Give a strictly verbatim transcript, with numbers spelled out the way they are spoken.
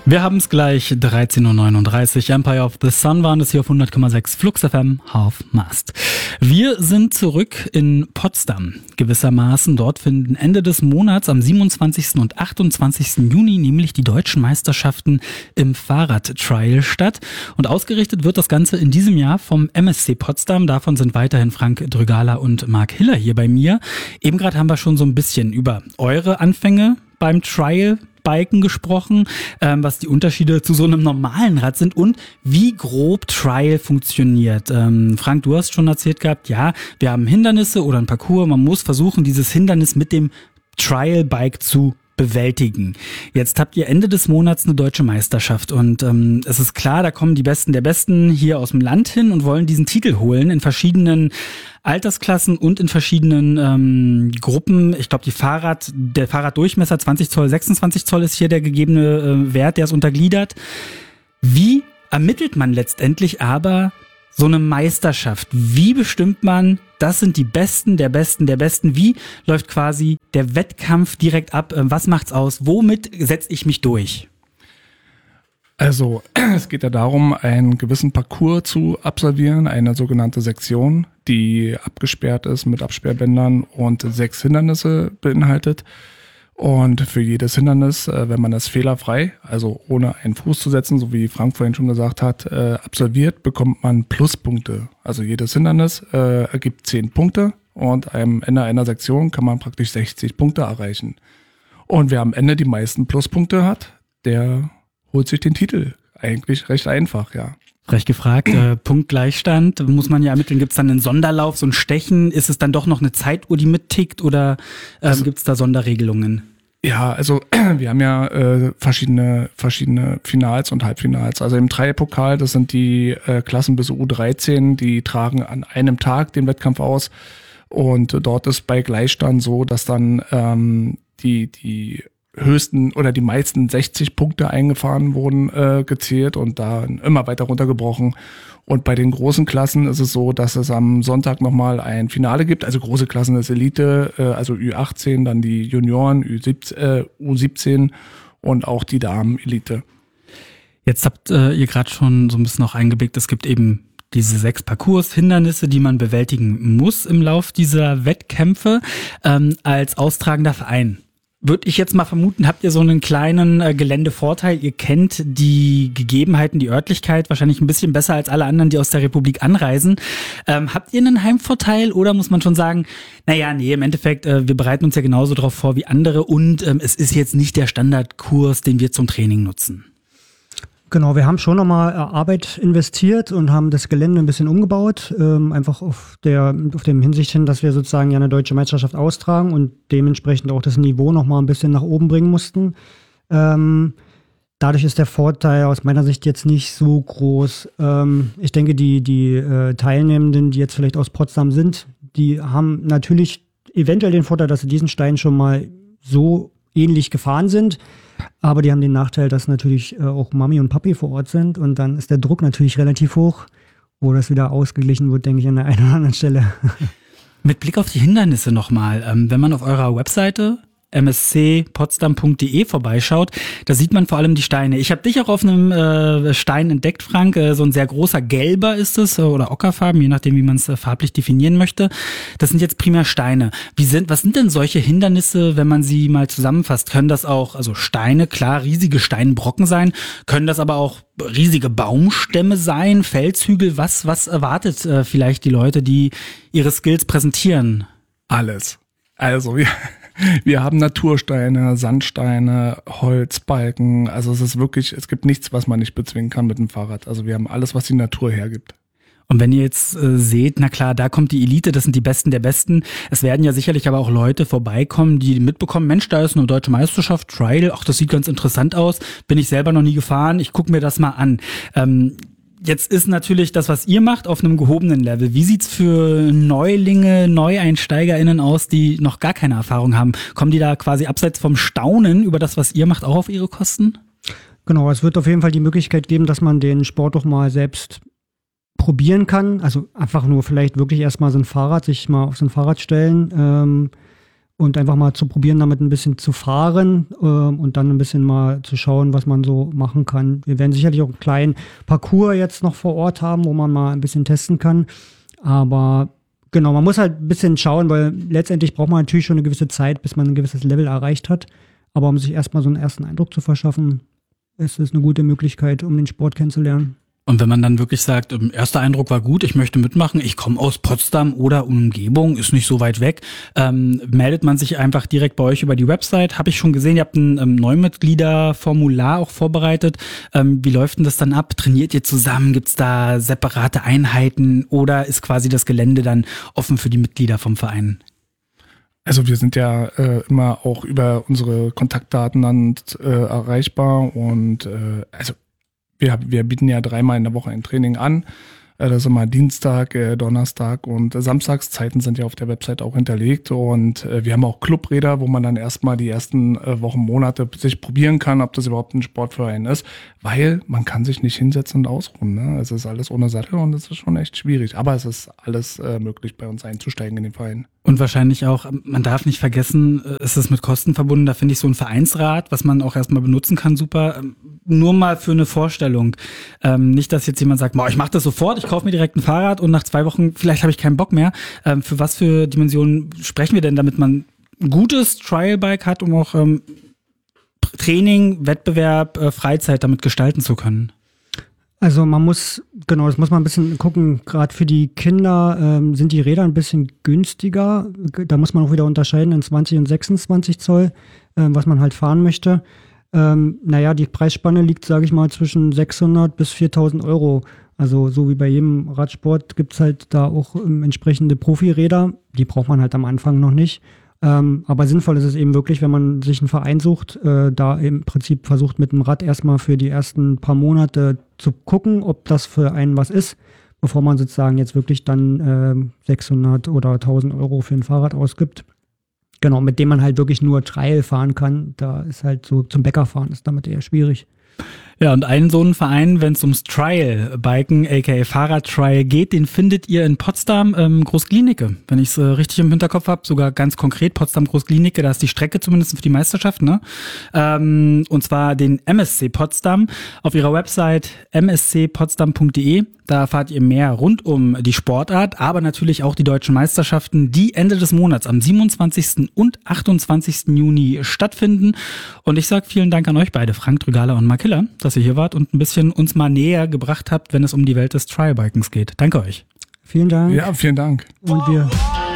Wir haben es gleich, dreizehn Uhr neununddreißig. Empire of the Sun waren es hier auf hundert Komma sechs Flux F M, Half Mast. Wir sind zurück in Potsdam. Gewissermaßen, dort finden Ende des Monats am siebenundzwanzigsten und achtundzwanzigsten Juni nämlich die deutschen Meisterschaften im Fahrradtrial statt. Und ausgerichtet wird das Ganze in diesem Jahr vom M S C Potsdam. Davon sind weiterhin Frank Drügala und Marc Hiller hier bei mir. Eben gerade haben wir schon so ein bisschen über eure Anfänge beim Trial Biken gesprochen, ähm, was die Unterschiede zu so einem normalen Rad sind und wie grob Trial funktioniert. Ähm, Frank, du hast schon erzählt gehabt, ja, wir haben Hindernisse oder ein Parcours, man muss versuchen, dieses Hindernis mit dem Trial Bike zu bewältigen. Jetzt habt ihr Ende des Monats eine deutsche Meisterschaft und ähm, es ist klar, da kommen die Besten der Besten hier aus dem Land hin und wollen diesen Titel holen in verschiedenen Altersklassen und in verschiedenen ähm, Gruppen. Ich glaube, die Fahrrad, der Fahrraddurchmesser zwanzig Zoll, sechsundzwanzig Zoll ist hier der gegebene äh, Wert, der ist untergliedert. Wie ermittelt man letztendlich aber so eine Meisterschaft? Wie bestimmt man, das sind die Besten der Besten der Besten? Wie läuft quasi der Wettkampf direkt ab? Was macht's aus? Womit setze ich mich durch? Also es geht ja darum, einen gewissen Parcours zu absolvieren, eine sogenannte Sektion, die abgesperrt ist mit Absperrbändern und sechs Hindernisse beinhaltet. Und für jedes Hindernis, wenn man das fehlerfrei, also ohne einen Fuß zu setzen, so wie Frank vorhin schon gesagt hat, absolviert, bekommt man Pluspunkte. Also jedes Hindernis ergibt zehn Punkte und am Ende einer Sektion kann man praktisch sechzig Punkte erreichen. Und wer am Ende die meisten Pluspunkte hat, der holt sich den Titel. Eigentlich recht einfach, ja. Frech gefragt, äh, Punktgleichstand, muss man ja ermitteln, gibt es dann einen Sonderlauf, so ein Stechen, ist es dann doch noch eine Zeituhr, die mittickt oder ähm, also, gibt es da Sonderregelungen? Ja, also wir haben ja äh, verschiedene verschiedene Finals und Halbfinals. Also im Dreierpokal, das sind die äh, Klassen bis U dreizehn, die tragen an einem Tag den Wettkampf aus und dort ist bei Gleichstand so, dass dann ähm, die die höchsten oder die meisten sechzig Punkte eingefahren wurden, äh, gezählt und da immer weiter runtergebrochen. Und bei den großen Klassen ist es so, dass es am Sonntag nochmal ein Finale gibt. Also große Klassen ist Elite, äh, also Ü achtzehn, dann die Junioren, Ü siebzehn, äh, U siebzehn und auch die Damen-Elite. Jetzt habt äh, ihr gerade schon so ein bisschen auch eingeblickt, es gibt eben diese sechs Parcours, Hindernisse, die man bewältigen muss im Lauf dieser Wettkämpfe. Ähm, als austragender Verein würde ich jetzt mal vermuten, habt ihr so einen kleinen äh, Geländevorteil. Ihr kennt die Gegebenheiten, die Örtlichkeit wahrscheinlich ein bisschen besser als alle anderen, die aus der Republik anreisen. Ähm, habt ihr einen Heimvorteil oder muss man schon sagen, naja, nee, im Endeffekt, äh, wir bereiten uns ja genauso drauf vor wie andere und ähm, es ist jetzt nicht der Standardkurs, den wir zum Training nutzen? Genau, wir haben schon nochmal Arbeit investiert und haben das Gelände ein bisschen umgebaut, ähm, einfach auf der auf dem Hinsicht hin, dass wir sozusagen ja eine deutsche Meisterschaft austragen und dementsprechend auch das Niveau nochmal ein bisschen nach oben bringen mussten. Ähm, dadurch ist der Vorteil aus meiner Sicht jetzt nicht so groß. Ähm, ich denke, die, die äh, Teilnehmenden, die jetzt vielleicht aus Potsdam sind, die haben natürlich eventuell den Vorteil, dass sie diesen Stein schon mal so ähnlich gefahren sind. Aber die haben den Nachteil, dass natürlich äh, auch Mami und Papi vor Ort sind und dann ist der Druck natürlich relativ hoch, wo das wieder ausgeglichen wird, denke ich, an der einen oder anderen Stelle. Mit Blick auf die Hindernisse nochmal, ähm, wenn man auf eurer Webseite m s c potsdam punkt d e vorbeischaut, da sieht man vor allem die Steine. Ich habe dich auch auf einem äh, Stein entdeckt, Frank, äh, so ein sehr großer gelber ist es äh, oder ockerfarben, je nachdem, wie man es äh, farblich definieren möchte. Das sind jetzt primär Steine. Wie sind, was sind denn solche Hindernisse, wenn man sie mal zusammenfasst? Können das auch, also Steine, klar, riesige Steinbrocken sein, können das aber auch riesige Baumstämme sein, Felshügel? Was, was erwartet äh, vielleicht die Leute, die ihre Skills präsentieren? Alles. Also wir, wir haben Natursteine, Sandsteine, Holzbalken. Also es ist wirklich, es gibt nichts, was man nicht bezwingen kann mit dem Fahrrad. Also wir haben alles, was die Natur hergibt. Und wenn ihr jetzt äh, seht, na klar, da kommt die Elite, das sind die Besten der Besten. Es werden ja sicherlich aber auch Leute vorbeikommen, die mitbekommen, Mensch, da ist eine deutsche Meisterschaft, Trial, ach, das sieht ganz interessant aus, bin ich selber noch nie gefahren, ich gucke mir das mal an. Ähm, Jetzt ist natürlich das, was ihr macht, auf einem gehobenen Level. Wie sieht's für Neulinge, NeueinsteigerInnen aus, die noch gar keine Erfahrung haben? Kommen die da quasi abseits vom Staunen über das, was ihr macht, auch auf ihre Kosten? Genau, es wird auf jeden Fall die Möglichkeit geben, dass man den Sport doch mal selbst probieren kann. Also einfach nur vielleicht wirklich erstmal so ein Fahrrad, sich mal auf so ein Fahrrad stellen ähm, und einfach mal zu probieren, damit ein bisschen zu fahren äh, und dann ein bisschen mal zu schauen, was man so machen kann. Wir werden sicherlich auch einen kleinen Parcours jetzt noch vor Ort haben, wo man mal ein bisschen testen kann. Aber genau, man muss halt ein bisschen schauen, weil letztendlich braucht man natürlich schon eine gewisse Zeit, bis man ein gewisses Level erreicht hat. Aber um sich erstmal so einen ersten Eindruck zu verschaffen, ist es eine gute Möglichkeit, um den Sport kennenzulernen. Und wenn man dann wirklich sagt, erster Eindruck war gut, ich möchte mitmachen, ich komme aus Potsdam oder Umgebung, ist nicht so weit weg, ähm, meldet man sich einfach direkt bei euch über die Website. Habe ich schon gesehen, ihr habt ein ähm, Neumitgliederformular auch vorbereitet. Ähm, wie läuft denn das dann ab? Trainiert ihr zusammen? Gibt es da separate Einheiten oder ist quasi das Gelände dann offen für die Mitglieder vom Verein? Also wir sind ja äh, immer auch über unsere Kontaktdaten dann äh, erreichbar und äh, also Wir, wir bieten ja dreimal in der Woche ein Training an. Das ist immer Dienstag, Donnerstag und Samstagszeiten sind ja auf der Website auch hinterlegt. Und wir haben auch Clubräder, wo man dann erstmal die ersten Wochen, Monate sich probieren kann, ob das überhaupt ein Sportverein ist. Weil man kann sich nicht hinsetzen und ausruhen. Ne? Es ist alles ohne Sattel und es ist schon echt schwierig. Aber es ist alles äh, möglich, bei uns einzusteigen in den Verein. Und wahrscheinlich auch, man darf nicht vergessen, es ist mit Kosten verbunden. Da finde ich so ein Vereinsrat, was man auch erstmal benutzen kann, super. Nur mal für eine Vorstellung. Ähm, nicht, dass jetzt jemand sagt, ich mache das sofort, ich kaufe mir direkt ein Fahrrad und nach zwei Wochen vielleicht habe ich keinen Bock mehr. Ähm, für was für Dimensionen sprechen wir denn, damit man ein gutes Trialbike hat, um auch ähm, Training, Wettbewerb, äh, Freizeit damit gestalten zu können? Also man muss, genau, das muss man ein bisschen gucken, gerade für die Kinder ähm, sind die Räder ein bisschen günstiger. Da muss man auch wieder unterscheiden in zwanzig und sechsundzwanzig Zoll, ähm, was man halt fahren möchte. Ähm, naja, die Preisspanne liegt, sage ich mal, zwischen sechshundert bis viertausend Euro. Also so wie bei jedem Radsport gibt es halt da auch ähm, entsprechende Profiräder. Die braucht man halt am Anfang noch nicht. Ähm, aber sinnvoll ist es eben wirklich, wenn man sich einen Verein sucht, äh, da im Prinzip versucht mit dem Rad erstmal für die ersten paar Monate zu gucken, ob das für einen was ist, bevor man sozusagen jetzt wirklich dann äh, sechshundert oder tausend Euro für ein Fahrrad ausgibt. Genau, mit dem man halt wirklich nur Trail fahren kann. Da ist halt so zum Bäcker fahren, ist damit eher schwierig. Ja, und einen so einen Verein, wenn es ums Trial-Biken, aka Fahrrad-Trial geht, den findet ihr in Potsdam, ähm, Großklinike. Wenn ich es äh, richtig im Hinterkopf habe, sogar ganz konkret Potsdam Großklinike, da ist die Strecke zumindest für die Meisterschaft, ne? Ähm, und zwar den M S C Potsdam. Auf ihrer Website m s c potsdam punkt d e, da erfahrt ihr mehr rund um die Sportart, aber natürlich auch die deutschen Meisterschaften, die Ende des Monats am siebenundzwanzigsten und achtundzwanzigsten Juni stattfinden. Und ich sage vielen Dank an euch beide, Frank Drügala und Mark Hiller, dass ihr hier wart und ein bisschen uns mal näher gebracht habt, wenn es um die Welt des Trialbikens geht. Danke euch. Vielen Dank. Ja, vielen Dank. Und wir